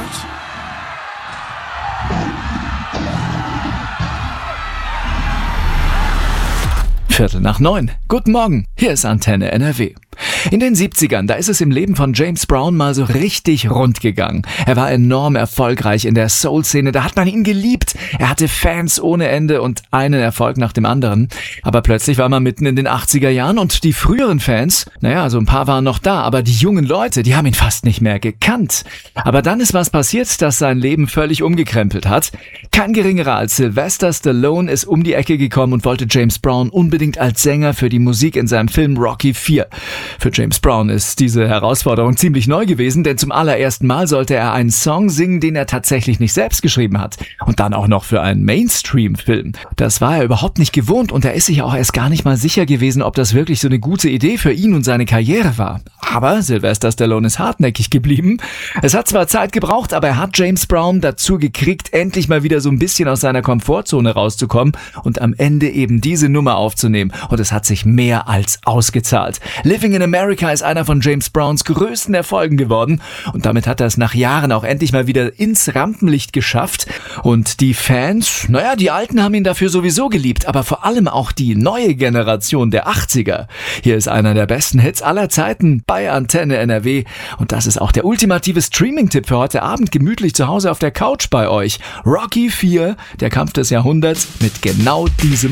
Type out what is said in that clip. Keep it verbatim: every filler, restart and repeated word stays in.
Viertel nach neun. Guten Morgen, hier ist Antenne N R W. In den siebzigern, da ist es im Leben von James Brown mal so richtig rund gegangen. Er war enorm erfolgreich in der Soul-Szene, da hat man ihn geliebt. Er hatte Fans ohne Ende und einen Erfolg nach dem anderen. Aber plötzlich war man mitten in den achtziger Jahren und die früheren Fans, naja, also ein paar waren noch da, aber die jungen Leute, die haben ihn fast nicht mehr gekannt. Aber dann ist was passiert, das sein Leben völlig umgekrempelt hat. Kein geringerer als Sylvester Stallone ist um die Ecke gekommen und wollte James Brown unbedingt als Sänger für die Musik in seinem Film Rocky vier. Für James Brown ist diese Herausforderung ziemlich neu gewesen, denn zum allerersten Mal sollte er einen Song singen, den er tatsächlich nicht selbst geschrieben hat. Und dann auch noch für einen Mainstream-Film. Das war er überhaupt nicht gewohnt und er ist sich auch erst gar nicht mal sicher gewesen, ob das wirklich so eine gute Idee für ihn und seine Karriere war. Aber Sylvester Stallone ist hartnäckig geblieben. Es hat zwar Zeit gebraucht, aber er hat James Brown dazu gekriegt, endlich mal wieder so ein bisschen aus seiner Komfortzone rauszukommen und am Ende eben diese Nummer aufzunehmen. Und es hat sich mehr als ausgezahlt. Living in America ist einer von James Browns größten Erfolgen geworden und damit hat er es nach Jahren auch endlich mal wieder ins Rampenlicht geschafft. Und die Fans, naja, die Alten haben ihn dafür sowieso geliebt, aber vor allem auch die neue Generation der achtziger. Hier ist einer der besten Hits aller Zeiten bei Antenne N R W und das ist auch der ultimative Streaming-Tipp für heute Abend gemütlich zu Hause auf der Couch bei euch. Rocky vier, der Kampf des Jahrhunderts mit genau diesem